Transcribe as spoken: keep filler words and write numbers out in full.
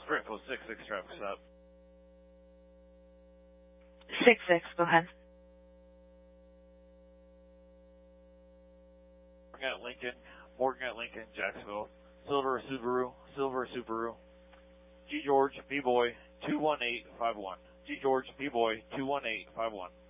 Sprint code six six, traffic stop. six six, go ahead. Morgan at Lincoln, Morgan at Lincoln, Jacksonville. Silver Subaru, Silver Subaru. G George, B Boy, two one eight five one. G George, B Boy, two one eight five one.